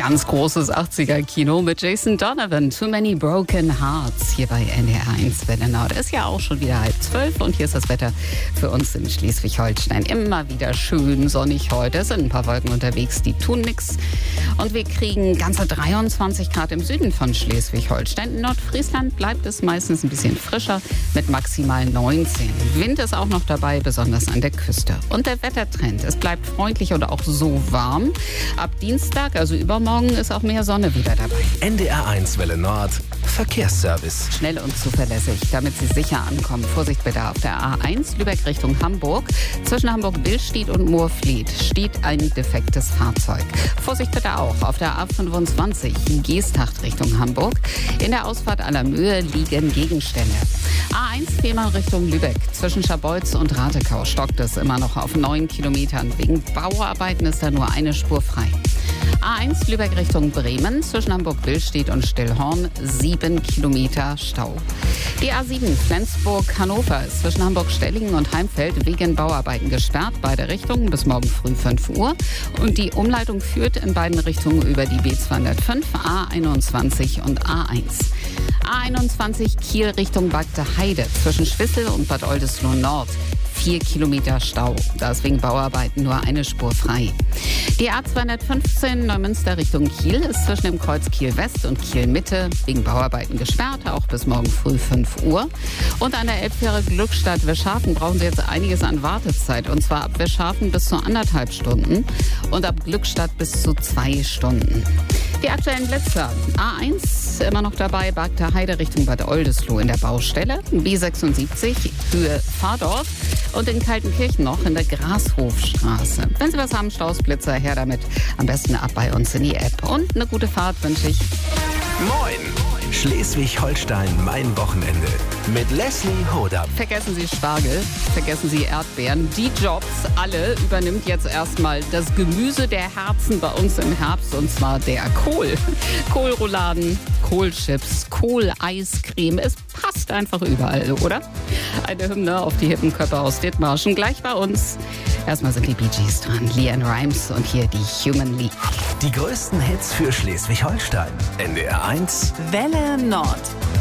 Ganz großes 80er-Kino mit Jason Donovan, Too Many Broken Hearts, hier bei NDR 1 Welle Nord. Ist ja auch schon wieder 11:30 und hier ist das Wetter für uns in Schleswig-Holstein. Immer wieder schön sonnig heute. Es sind ein paar Wolken unterwegs, die tun nichts. Und wir kriegen ganze 23 Grad im Süden von Schleswig-Holstein. In Nordfriesland bleibt es meistens ein bisschen frischer mit maximal 19. Wind ist auch noch dabei, besonders an der Küste. Und der Wettertrend, es bleibt freundlich und auch so warm. Ab Dienstag, also übermorgen, ist auch mehr Sonne wieder dabei. NDR 1 Welle Nord, Verkehrsservice. Schnell und zuverlässig, damit Sie sicher ankommen. Vorsicht bitte auf der A1 Lübeck Richtung Hamburg. Zwischen Hamburg-Billstedt und Moorfleet steht ein defektes Fahrzeug. Vorsicht bitte auch auf der A25 Geesthacht Richtung Hamburg. In der Ausfahrt Allermöhe liegen Gegenstände. A1 Fehmarn Richtung Lübeck. Zwischen Scharbeutz und Ratekau stockt es immer noch auf 9 Kilometern. Wegen Bauarbeiten ist da nur eine Spur frei. A1 Lübeck Richtung Bremen, zwischen Hamburg-Billstedt und Stillhorn 7 Kilometer Stau. Die A7 Flensburg-Hannover ist zwischen Hamburg-Stellingen und Heimfeld wegen Bauarbeiten gesperrt, beide Richtungen bis morgen früh 5 Uhr. Und die Umleitung führt in beiden Richtungen über die B205, A21 und A1. A21 Kiel Richtung Bagde Heide, zwischen Schwissel und Bad Oldesloe Nord. 4 Kilometer Stau. Da ist wegen Bauarbeiten nur eine Spur frei. Die A215 Neumünster Richtung Kiel ist zwischen dem Kreuz Kiel West und Kiel Mitte wegen Bauarbeiten gesperrt, auch bis morgen früh 5 Uhr. Und an der Elbfähre Glückstadt-Weschhafen brauchen Sie jetzt einiges an Wartezeit. Und zwar ab Weschhafen bis zu 1,5 Stunden und ab Glückstadt bis zu 2 Stunden. Die aktuellen Blitzer. A1 immer noch dabei, Bagde Heide Richtung Bad Oldesloe in der Baustelle. B76 Höhe Fahrdorf und in Kaltenkirchen noch in der Grashofstraße. Wenn Sie was haben, Staus, Blitzer, her damit. Am besten ab bei uns in die App. Und eine gute Fahrt wünsche ich. Moin! Schleswig-Holstein, mein Wochenende. Mit Leslie Hodam. Vergessen Sie Spargel, vergessen Sie Erdbeeren. Die Jobs, alle übernimmt jetzt erstmal das Gemüse der Herzen bei uns im Herbst. Und zwar der Kohl. Kohlrouladen, Kohlchips, Kohleiscreme. Es passt einfach überall, oder? Eine Hymne auf die hippen Köpfe aus Dithmarschen. Gleich bei uns. Erstmal sind die Bee Gees dran. LeAnn Rimes und hier die Human League. Die größten Hits für Schleswig-Holstein. NDR 1 Welle Nord.